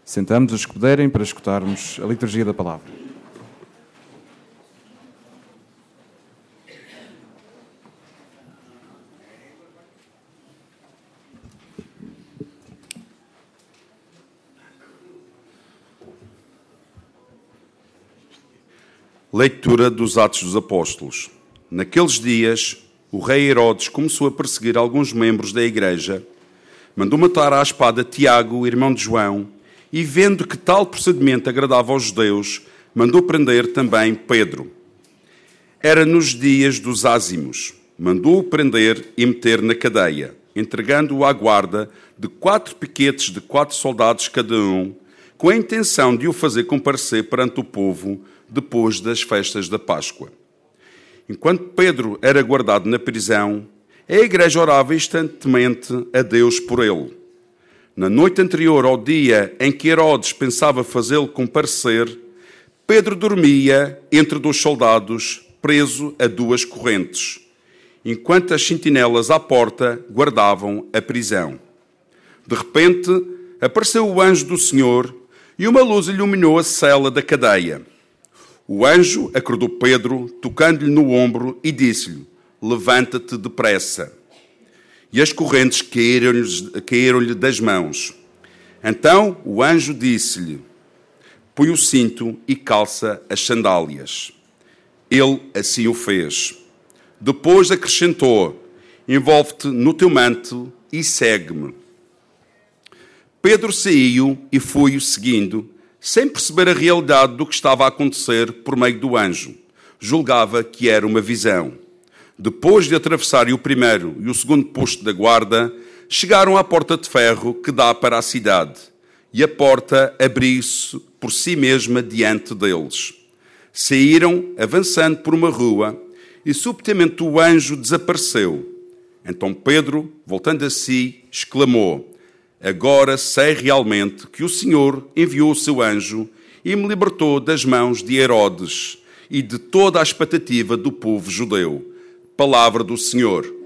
Sentamos os que puderem para escutarmos a liturgia da palavra. Leitura dos Atos dos Apóstolos. Naqueles dias, o rei Herodes começou a perseguir alguns membros da igreja, mandou matar à espada Tiago, irmão de João, e vendo que tal procedimento agradava aos judeus, mandou prender também Pedro. Era nos dias dos ázimos. Mandou-o prender e meter na cadeia, entregando-o à guarda de 4 piquetes de 4 soldados cada um, com a intenção de o fazer comparecer perante o povo depois das festas da Páscoa. Enquanto Pedro era guardado na prisão, a igreja orava instantemente a Deus por ele. Na noite anterior ao dia em que Herodes pensava fazê-lo comparecer, Pedro dormia entre 2 soldados, preso a 2 correntes, enquanto as sentinelas à porta guardavam a prisão. De repente, apareceu o anjo do Senhor e uma luz iluminou a cela da cadeia. O anjo acordou Pedro, tocando-lhe no ombro e disse-lhe: levanta-te depressa. E as correntes caíram-lhe das mãos. Então o anjo disse-lhe: põe o cinto e calça as sandálias. Ele assim o fez. Depois acrescentou: envolve-te no teu manto e segue-me. Pedro saiu e foi-o seguindo, sem perceber a realidade do que estava a acontecer por meio do anjo. Julgava que era uma visão. Depois de atravessarem o primeiro e o segundo posto da guarda, chegaram à porta de ferro que dá para a cidade, e a porta abriu-se por si mesma diante deles. Saíram, avançando por uma rua, e subitamente o anjo desapareceu. Então Pedro, voltando a si, exclamou: agora sei realmente que o Senhor enviou o seu anjo e me libertou das mãos de Herodes e de toda a expectativa do povo judeu. Palavra do Senhor.